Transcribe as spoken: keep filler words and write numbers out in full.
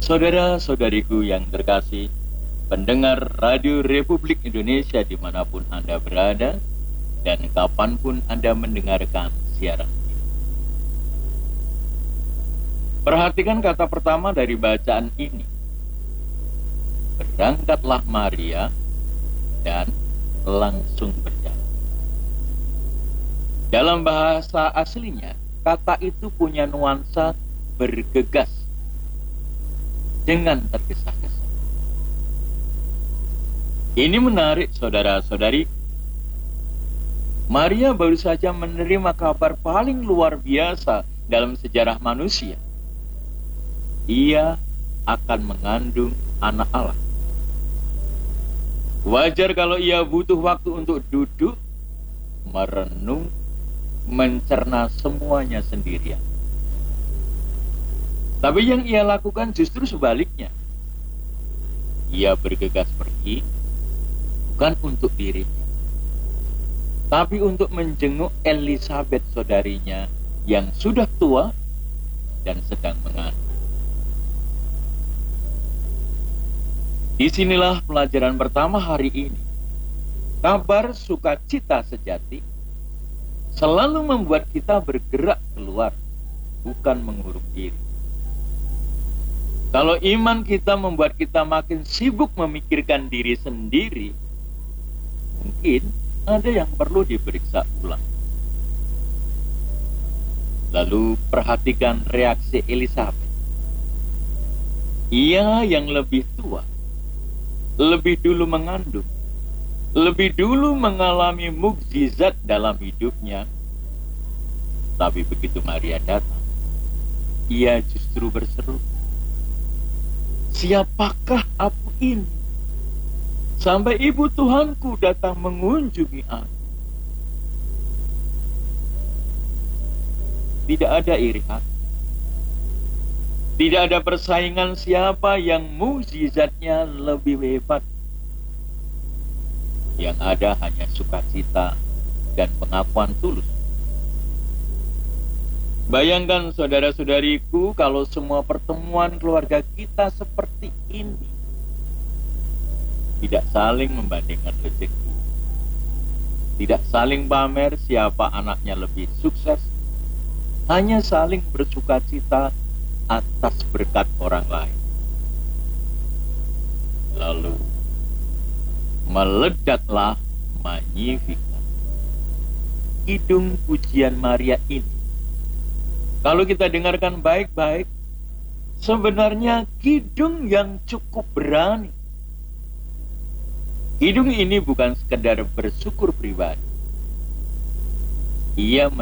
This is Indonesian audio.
Saudara-saudariku yang terkasih, pendengar Radio Republik Indonesia dimanapun Anda berada, dan kapanpun Anda mendengarkan siaran ini. Perhatikan kata pertama dari bacaan ini. Berangkatlah Maria dan langsung berjalan. Dalam bahasa aslinya, kata itu punya nuansa bergegas dengan tergesa-gesa. Ini menarik, saudara-saudari. Maria baru saja menerima kabar paling luar biasa dalam sejarah manusia. Ia akan mengandung anak Allah. Wajar kalau ia butuh waktu untuk duduk, merenung, mencerna semuanya sendirian. Tapi yang ia lakukan justru sebaliknya. Ia bergegas pergi, bukan untuk dirinya, tapi untuk menjenguk Elizabeth, saudarinya yang sudah tua dan sedang mengandung. Disinilah pelajaran pertama hari ini. Kabar sukacita sejati selalu membuat kita bergerak keluar, bukan mengurung diri. Kalau iman kita membuat kita makin sibuk memikirkan diri sendiri, mungkin ada yang perlu diperiksa ulang. Lalu perhatikan reaksi Elizabeth. Ia yang lebih tua, lebih dulu mengandung, lebih dulu mengalami mukjizat dalam hidupnya. Tapi begitu Maria datang, ia justru berseru, "Siapakah aku ini? Sampai ibu Tuhanku datang mengunjungi aku." Tidak ada iri hati. Tidak ada persaingan siapa yang mukjizatnya lebih hebat. Yang ada hanya sukacita dan pengakuan tulus. Bayangkan, saudara-saudariku, kalau semua pertemuan keluarga kita seperti ini. Tidak saling membandingkan rezeki. Tidak saling pamer siapa anaknya lebih sukses. Hanya saling bersukacita atas berkat orang lain. Lalu meledaklah Magnificat. Kidung pujian Maria ini, kalau kita dengarkan baik-baik, sebenarnya kidung yang cukup berani. Kidung ini bukan sekedar bersyukur pribadi. Ia